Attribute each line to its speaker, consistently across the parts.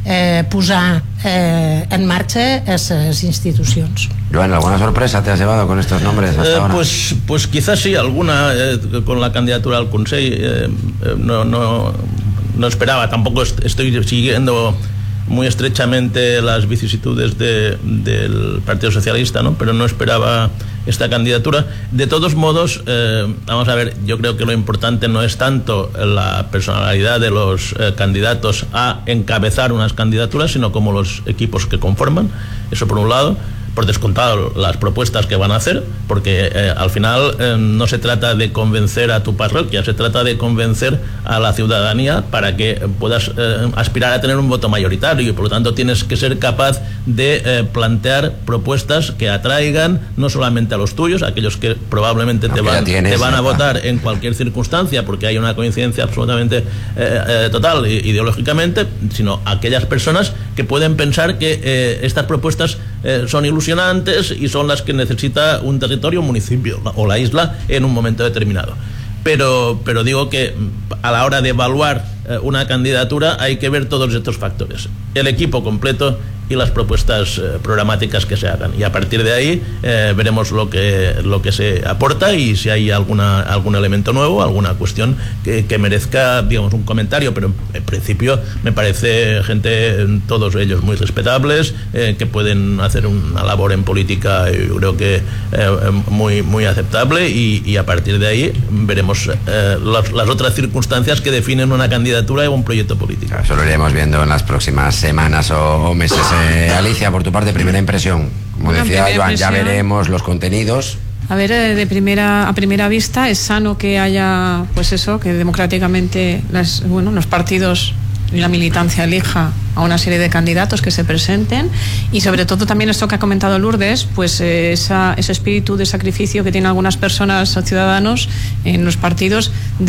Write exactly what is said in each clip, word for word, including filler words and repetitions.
Speaker 1: eh, posar eh, en marxa esas institucions.
Speaker 2: Joan, ¿alguna sorpresa te has llevado con estos nombres hasta
Speaker 3: eh,
Speaker 2: ahora?
Speaker 3: Pues, pues quizás sí, alguna eh, con la candidatura al Consell. Eh, no, no, no esperaba, tampoco estoy siguiendo muy estrechamente las vicisitudes de, del Partido Socialista, ¿no? Pero no esperaba esta candidatura. De todos modos, eh, vamos a ver, yo creo que lo importante no es tanto la personalidad de los eh, candidatos a encabezar unas candidaturas, sino como los equipos que conforman, eso por un lado. Por descontado las propuestas que van a hacer, porque eh, al final eh, no se trata de convencer a tu parroquia, se trata de convencer a la ciudadanía para que puedas eh, aspirar a tener un voto mayoritario, y por lo tanto tienes que ser capaz de eh, plantear propuestas que atraigan no solamente a los tuyos, a aquellos que probablemente te van, tienes, te van a votar en cualquier circunstancia porque hay una coincidencia absolutamente eh, eh, total ideológicamente, sino a aquellas personas que pueden pensar que eh, estas propuestas eh, son ilusionantes y son las que necesita un territorio, un municipio o la isla en un momento determinado. Pero, pero digo que a la hora de evaluar eh, una candidatura hay que ver todos estos factores, el equipo completo y las propuestas eh, programáticas que se hagan, y a partir de ahí eh, veremos lo que, lo que se aporta y si hay alguna, algún elemento nuevo, alguna cuestión que, que merezca, digamos, un comentario. Pero en principio me parece gente, todos ellos muy respetables, eh, que pueden hacer una labor en política, yo creo que eh, muy, muy aceptable, y, y a partir de ahí veremos eh, las, las otras circunstancias que definen una candidatura o un proyecto político.
Speaker 2: Eso lo iremos viendo en las próximas semanas o, o meses. Eh, Alicia, por tu parte, primera impresión. Como
Speaker 4: Una
Speaker 2: decía Joan,
Speaker 4: impresión.
Speaker 2: ya veremos los contenidos.
Speaker 4: A ver, de primera a primera vista es sano que haya, pues eso, que democráticamente las, bueno, los partidos y la militancia elija a una serie de candidatos que se presenten, y sobre todo también esto que ha comentado Lourdes, pues eh, esa, ese espíritu de sacrificio que tienen algunas personas o ciudadanos en los partidos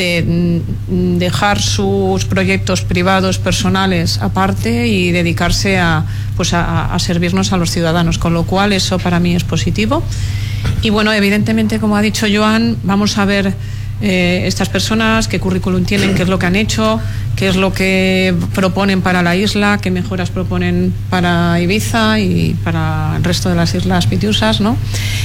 Speaker 4: de mm, dejar sus proyectos privados, personales aparte, y dedicarse a, pues a, a servirnos a los ciudadanos, con lo cual eso para mí es positivo. Y bueno, evidentemente, como ha dicho Joan, vamos a ver eh, estas personas, qué currículum tienen, qué es lo que han hecho, qué es lo que proponen para la isla, qué mejoras proponen para Ibiza y para el resto de las islas pitiusas, ¿no?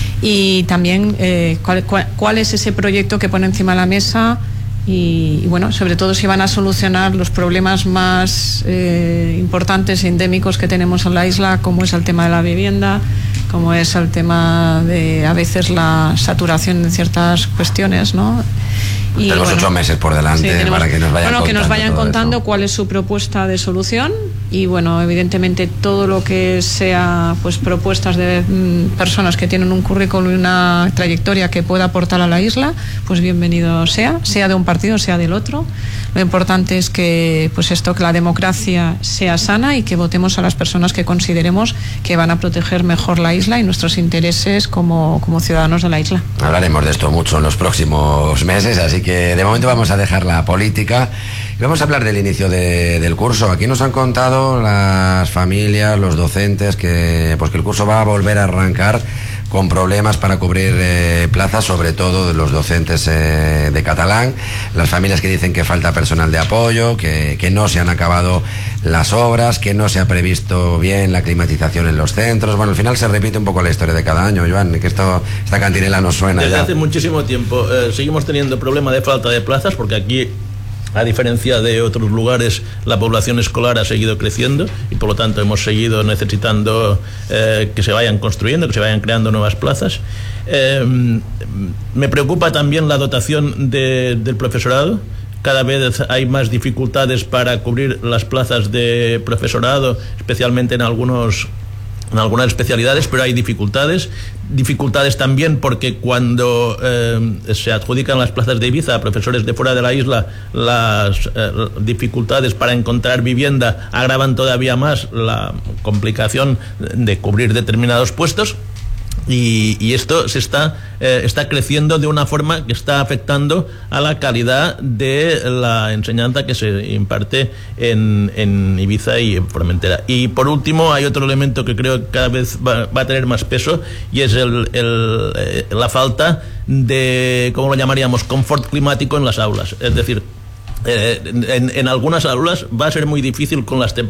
Speaker 4: Y también eh, cuál, cuál, cuál es ese proyecto que pone encima de la mesa, y, y bueno, sobre todo si van a solucionar los problemas más eh, importantes e endémicos que tenemos en la isla, como es el tema de la vivienda, como es el tema de a veces la saturación de ciertas cuestiones, ¿no? Y
Speaker 2: tenemos
Speaker 4: bueno,
Speaker 2: ocho meses por delante, sí, tenemos, para que nos vayan
Speaker 4: bueno,
Speaker 2: contando,
Speaker 4: que nos vayan contando
Speaker 2: eso.
Speaker 4: Cuál es su propuesta de solución, y bueno, evidentemente todo lo que sea pues propuestas de mm, personas que tienen un currículum y una trayectoria que pueda aportar a la isla, pues bienvenido sea, sea de un partido, sea del otro. Lo importante es que pues esto, que la democracia sea sana y que votemos a las personas que consideremos que van a proteger mejor la isla y nuestros intereses como, como ciudadanos de la isla.
Speaker 2: Hablaremos de esto mucho en los próximos meses, así que de momento vamos a dejar la política y vamos a hablar del inicio de, del curso. Aquí nos han contado las familias, los docentes, que pues que el curso va a volver a arrancar con problemas para cubrir eh, plazas, sobre todo de los docentes eh, de catalán, las familias que dicen que falta personal de apoyo, que, que no se han acabado las obras, que no se ha previsto bien la climatización en los centros. Bueno, al final se repite un poco la historia de cada año, Joan, que esto, esta cantinela nos suena
Speaker 3: desde
Speaker 2: ya.
Speaker 3: hace muchísimo tiempo. Eh, seguimos teniendo problema de falta de plazas, porque aquí, a diferencia de otros lugares, la población escolar ha seguido creciendo y por lo tanto hemos seguido necesitando eh, que se vayan construyendo, que se vayan creando nuevas plazas. Eh, me preocupa también la dotación de, del profesorado. Cada vez hay más dificultades para cubrir las plazas de profesorado, especialmente en algunos en algunas especialidades, pero hay dificultades. Dificultades también porque cuando eh, se adjudican las plazas de Ibiza a profesores de fuera de la isla, las eh, dificultades para encontrar vivienda agravan todavía más la complicación de cubrir determinados puestos. Y, y esto se está, eh, está creciendo de una forma que está afectando a la calidad de la enseñanza que se imparte en, en Ibiza y en Formentera. Y por último, hay otro elemento que creo que cada vez va, va a tener más peso, y es el, el, eh, la falta de, ¿cómo lo llamaríamos?, confort climático en las aulas. Es decir, Eh, en, en algunas aulas va a ser muy difícil con las